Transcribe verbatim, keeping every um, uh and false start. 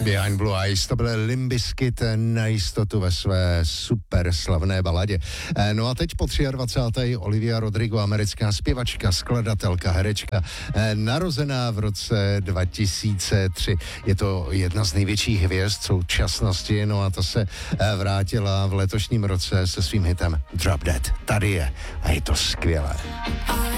Behind Blue Eyes, to byl Limp Bizkit na jistotu ve své super slavné baladě. No a teď po dvacáté třetí Olivia Rodrigo, americká zpěvačka, skladatelka, herečka, narozená v roce dva tisíce tři. Je to jedna z největších hvězd současnosti, no a ta se vrátila v letošním roce se svým hitem Drop Dead. Tady je a je to skvělé.